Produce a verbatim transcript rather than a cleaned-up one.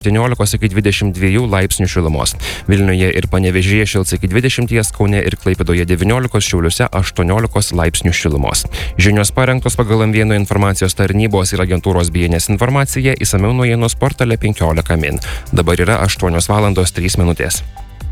septyniolikos iki dvidešimt dviejų laipsnių šilumos. Vilniuje ir Panevėžyje šils iki dvidešimties, Kaune ir Klaipėdoje devyniolikos, Šiauliuose aštuoniolikos laipsnių šilumos. Žinios parengtos pagal M vienas informacijos tarnybos ir agentūros B N S informaciją, išsamiau naujienos portale penkiolika min. Dabar yra aštuonios valandos trys minutės.